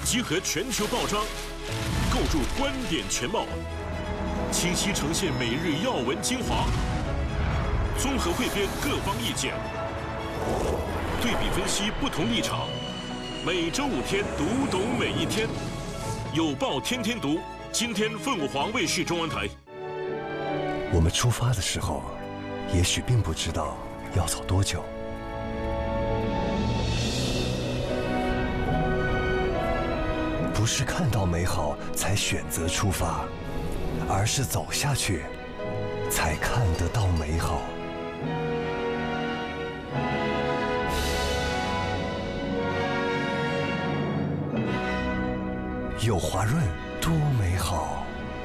集合全球报章，构筑观点全貌，清晰呈现每日要闻精华，综合汇编各方意见，对比分析不同立场。每周5天，读懂每一天。有报天天读，今天凤凰卫视中文台。 我们出发的时候，也许并不知道要走多久。不是看到美好才选择出发，而是走下去才看得到美好。有华润多美好。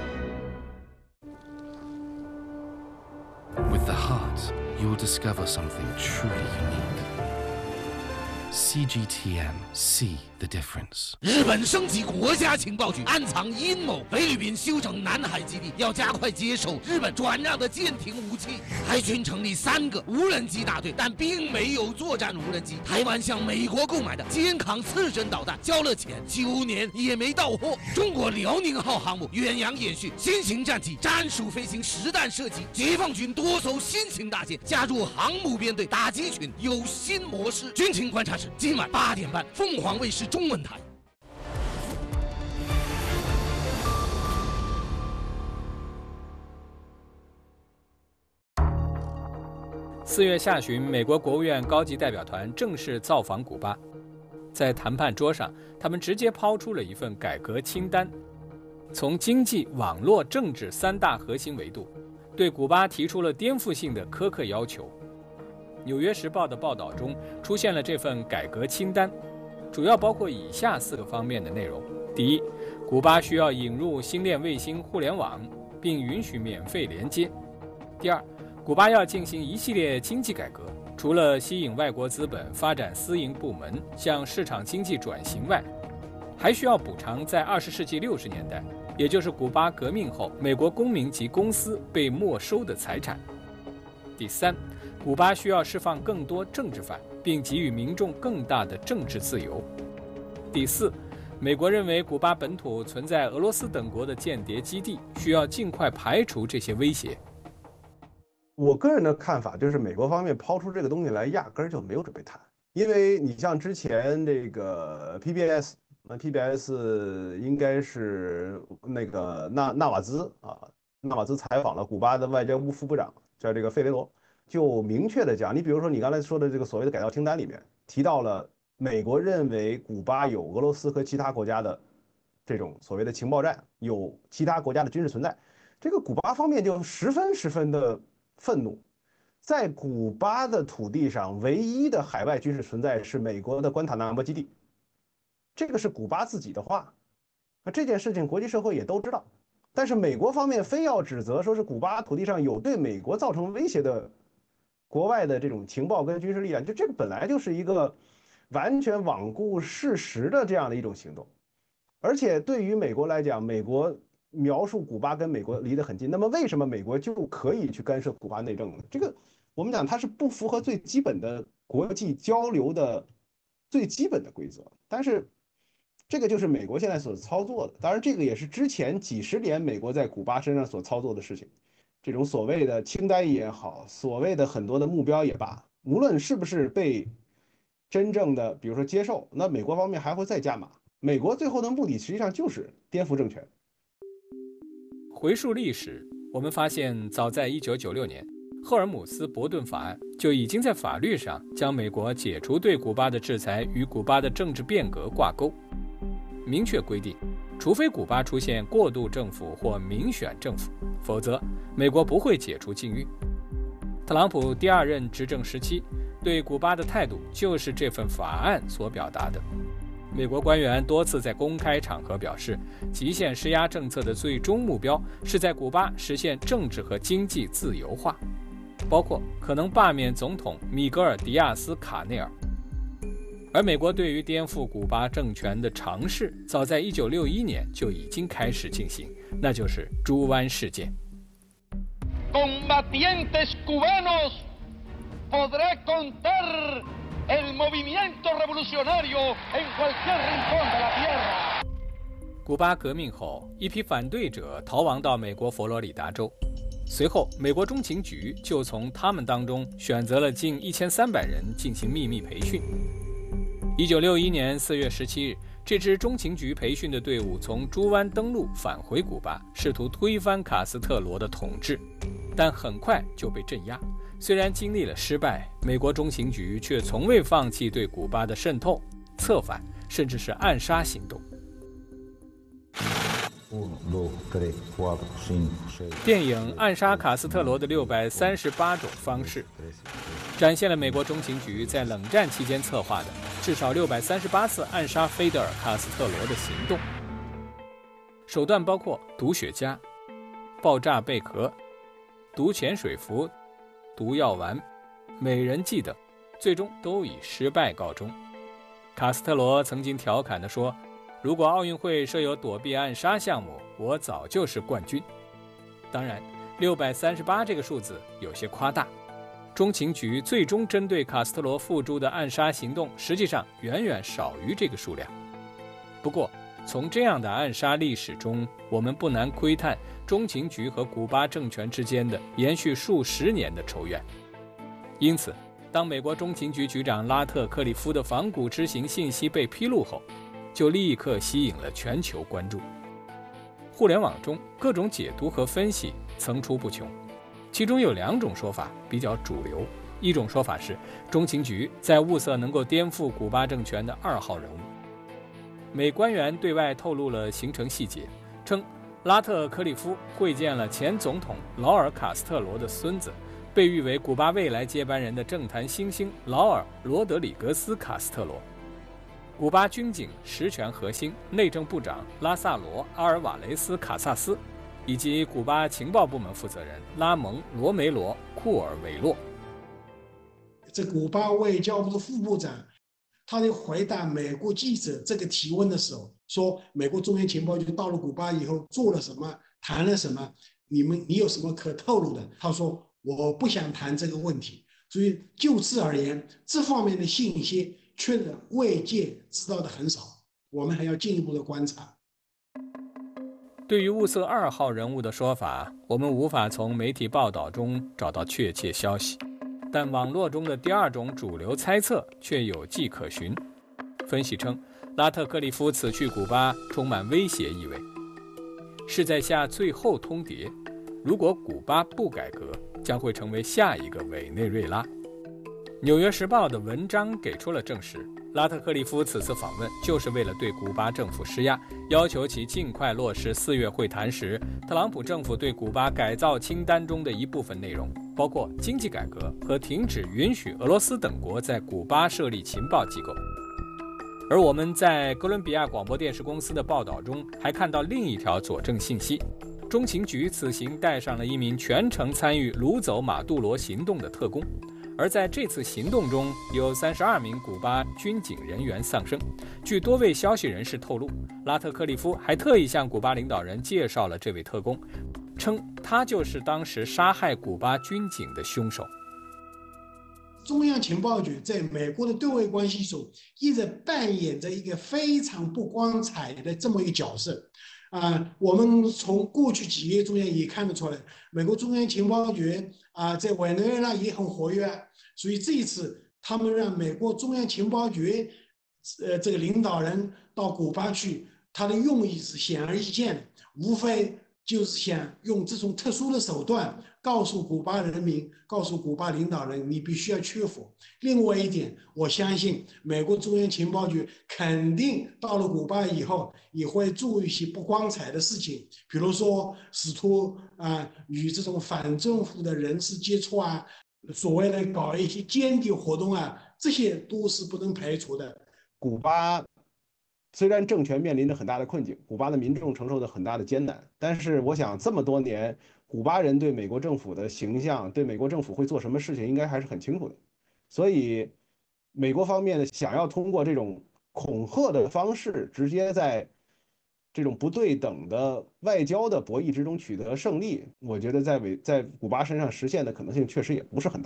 With the heart, you'll discover something truly unique. CGTM, see the difference. 日本升级国家情报局，暗藏阴谋。菲律宾修整南海基地，要加快接收日本转让的舰艇武器。海军成立3个无人机大队，但并没有作战无人机。台湾向美国购买的肩扛刺针导弹，交了钱9年也没到货。中国辽宁号航母远洋演训，新型战机战术飞行实弹射击。解放军多艘新型大舰加入航母编队打击群，有新模式。军情观察室今晚8点半，凤凰卫视中文台。 4月下旬，美国国务院高级代表团正式造访古巴。在谈判桌上，他们直接抛出了一份改革清单，从经济、网络、政治3大核心维度，对古巴提出了颠覆性的苛刻要求。《纽约时报》的报道中出现了这份改革清单，主要包括以下4个方面的内容：第一，古巴需要引入星链卫星互联网，并允许免费连接；第二，古巴要进行一系列经济改革，除了吸引外国资本、发展私营部门、向市场经济转型外，还需要补偿在20世纪60年代，也就是古巴革命后美国公民及公司被没收的财产。第三，古巴需要释放更多政治犯，并给予民众更大的政治自由。第四，美国认为古巴本土存在俄罗斯等国的间谍基地，需要尽快排除这些威胁。 我个人的看法就是，美国方面抛出这个东西来，压根儿就没有准备谈。因为你像之前这个 PBS 应该是那个纳瓦兹采访了古巴的外交部副部长，叫这个费雷罗，就明确的讲，你比如说你刚才说的这个所谓的改造清单里面提到了，美国认为古巴有俄罗斯和其他国家的这种所谓的情报站，有其他国家的军事存在，这个古巴方面就十分的 愤怒，在古巴的土地上，唯一的海外军事存在是美国的关塔那摩基地，这个是古巴自己的话。那这件事情国际社会也都知道，但是美国方面非要指责说是古巴土地上有对美国造成威胁的国外的这种情报跟军事力量，就这个本来就是一个完全罔顾事实的这样的一种行动。而且对于美国来讲，美国 描述古巴跟美国离得很近，那么为什么美国就可以去干涉古巴内政呢？这个我们讲它是不符合最基本的国际交流的最基本的规则。但是这个就是美国现在所操作的，当然这个也是之前几十年美国在古巴身上所操作的事情。这种所谓的清单也好，所谓的很多的目标也罢，无论是不是被真正的比如说接受，那美国方面还会再加码。美国最后的目的实际上就是颠覆政权。 回溯历史，我们发现，早在1996年，赫尔姆斯伯顿法案就已经在法律上将美国解除对古巴的制裁与古巴的政治变革挂钩，明确规定，除非古巴出现过渡政府或民选政府，否则美国不会解除禁运。特朗普第2任执政时期对古巴的态度就是这份法案所表达的。 美国官员多次在公开场合表示，极限施压政策的最终目标是在古巴实现政治和经济自由化，包括可能罢免总统米格尔·迪亚斯·卡内尔。而美国对于颠覆古巴政权的尝试，早在1961年就已经开始进行，那就是猪湾事件。 Combatientes cubanos podrá contar el movimiento revolucionario en cualquier rincón de la tierra. 古巴革命后，一批反对者逃亡到美国佛罗里达州，随后美国中情局就从他们当中选择了近1300人进行秘密培训。1961年4月17日，这支中情局培训的队伍从猪湾登陆返回古巴，试图推翻卡斯特罗的统治，但很快就被镇压。虽然经历了失败，美国中情局却从未放弃对古巴的渗透、策反，甚至是暗杀行动。电影《暗杀卡斯特罗的638种方式》展现了美国中情局在冷战期间策划的至少638次暗杀菲德尔·卡斯特罗的行动，手段包括毒雪茄、爆炸贝壳、毒潜水服、毒药丸、美人计等，最终都以失败告终。卡斯特罗曾经调侃地说，如果奥运会设有躲避暗杀项目，我早就是冠军。当然，638这个数字有些夸大。中情局最终针对卡斯特罗付诸的暗杀行动，实际上远远少于这个数量。不过，从这样的暗杀历史中，我们不难窥探中情局和古巴政权之间的延续数十年的仇怨。因此，当美国中情局局长拉特克里夫的仿古之行信息被披露后，就立刻吸引了全球关注。互联网中各种解读和分析层出不穷，其中有2种说法比较主流。一种说法是，中情局在物色能够颠覆古巴政权的2号人物。美官员对外透露了行程细节，称拉特克里夫会见了前总统劳尔·卡斯特罗的孙子，被誉为古巴未来接班人的政坛新星劳尔·罗德里格斯·卡斯特罗。古巴军警实权核心内政部长拉萨罗·阿尔瓦雷斯·卡萨斯，以及古巴情报部门负责人拉蒙·罗梅罗·库尔维洛。 这古巴外交部的副部长，他在回答美国记者这个提问的时候说，美国中央情报局到了古巴以后做了什么，谈了什么，你有什么可透露的？他说我不想谈这个问题。所以就此而言，这方面的信息确实外界知道的很少，我们还要进一步的观察。 对于物色2号人物的说法，我们无法从媒体报道中找到确切消息，但网络中的第2种主流猜测却有迹可循。分析称，拉特克里夫此去古巴充满威胁意味，是在下最后通牒，如果古巴不改革，将会成为下一个委内瑞拉。《纽约时报》的文章给出了证实，拉特克里夫此次访问就是为了对古巴政府施压，要求其尽快落实4月会谈时特朗普政府对古巴改造清单中的一部分内容，包括经济改革和停止允许俄罗斯等国在古巴设立情报机构。而我们在哥伦比亚广播电视公司的报道中还看到另一条佐证信息，中情局此行带上了一名全程参与掳走马杜罗行动的特工，而在这次行动中有32名古巴军警人员丧生。据多位消息人士透露，拉特克里夫还特意向古巴领导人介绍了这位特工，称他就是当时杀害古巴军警的凶手。 中央情报局在美国的对外关系中一直扮演着一个非常不光彩的这么一个角色。我们从过去几月中间也看得出来，美国中央情报局在委内瑞拉也很活跃，所以这一次他们让美国中央情报局这个领导人到古巴去，他的用意是显而易见的，无非就是想用这种特殊的手段告诉古巴人民，告诉古巴领导人，你必须要屈服。另外一点，我相信美国中央情报局肯定到了古巴以后也会做一些不光彩的事情，比如说试图与这种反政府的人士接触所谓的搞一些间谍活动这些都是不能排除的。 古巴虽然政权面临着很大的困境，古巴的民众承受着很大的艰难，但是我想这么多年，古巴人对美国政府的形象，对美国政府会做什么事情，应该还是很清楚的。所以，美国方面想要通过这种恐吓的方式，直接在这种不对等的外交的博弈之中取得胜利，我觉得在古巴身上实现的可能性确实也不是很大。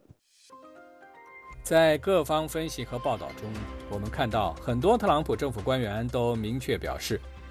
在各方分析和报道中，我们看到很多特朗普政府官员都明确表示，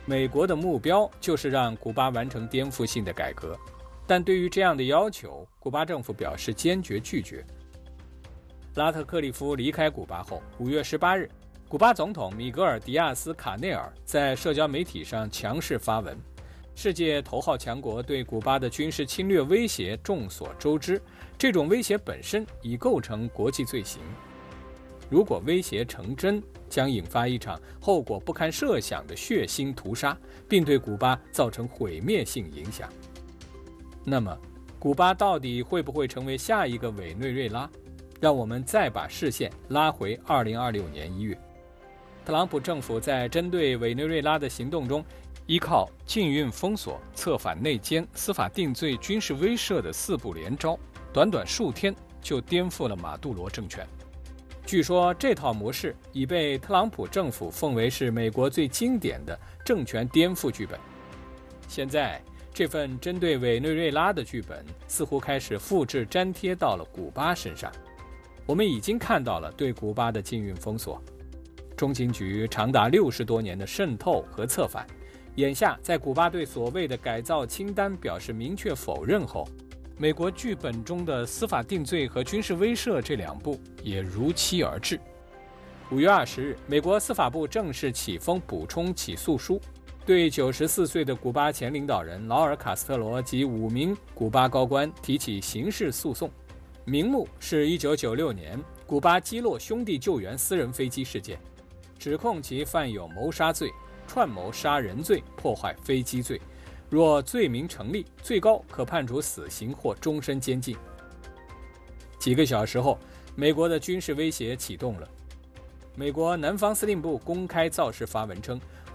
美国的目标就是让古巴完成颠覆性的改革，但对于这样的要求，古巴政府表示坚决拒绝。拉特克利夫离开古巴后，5月18日，古巴总统米格尔·迪亚斯·卡内尔在社交媒体上强势发文，世界头号强国对古巴的军事侵略威胁众所周知，这种威胁本身已构成国际罪行。如果威胁成真，将引发一场后果不堪设想的血腥屠杀，并对古巴造成毁灭性影响。那么，古巴到底会不会成为下一个委内瑞拉？让我们再把视线拉回2026年1月，特朗普政府在针对委内瑞拉的行动中，依靠禁运封锁、策反内奸、司法定罪、军事威慑的4步连招，短短数天就颠覆了马杜罗政权。据说这套模式已被特朗普政府奉为是美国最经典的政权颠覆剧本。现在，这份针对委内瑞拉的剧本似乎开始复制粘贴到了古巴身上。我们已经看到了对古巴的禁运封锁，中情局长达60多年的渗透和策反，眼下在古巴对所谓的改造清单表示明确否认后，美国剧本中的司法定罪和军事威慑这2步也如期而至。5月20日，美国司法部正式启封补充起诉书，对94岁的古巴前领导人劳尔·卡斯特罗及5名古巴高官提起刑事诉讼，名目是1996年古巴击落兄弟救援私人飞机事件，指控其犯有谋杀罪、串谋杀人罪、破坏飞机罪。若罪名成立，最高可判处死刑或终身监禁。几个小时后，美国的军事威胁启动了。美国南方司令部公开造势发文称，